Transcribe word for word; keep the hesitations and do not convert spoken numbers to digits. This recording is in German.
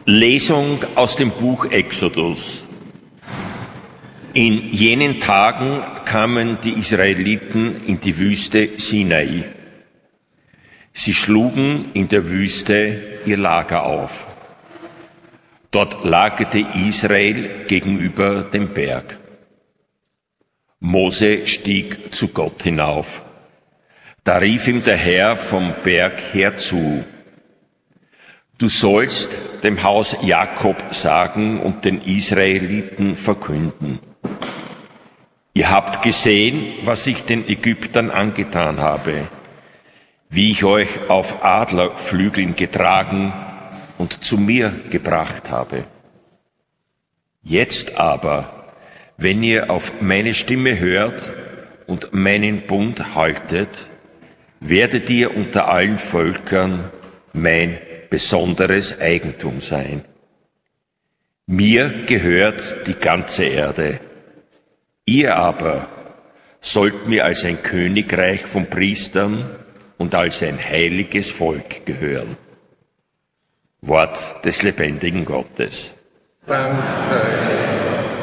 Lesung aus dem Buch Exodus. In jenen Tagen kamen die Israeliten in die Wüste Sinai. Sie schlugen in der Wüste ihr Lager auf. Dort lagerte Israel gegenüber dem Berg. Mose stieg zu Gott hinauf. Da rief ihm der Herr vom Berg her zu: Du sollst dem Haus Jakob sagen und den Israeliten verkünden: Ihr habt gesehen, was ich den Ägyptern angetan habe, wie ich euch auf Adlerflügeln getragen und zu mir gebracht habe. Jetzt aber, wenn ihr auf meine Stimme hört und meinen Bund haltet, werdet ihr unter allen Völkern mein besonderes Eigentum sein. Mir gehört die ganze Erde. Ihr aber sollt mir als ein Königreich von Priestern und als ein heiliges Volk gehören. Wort des lebendigen Gottes. Dank sei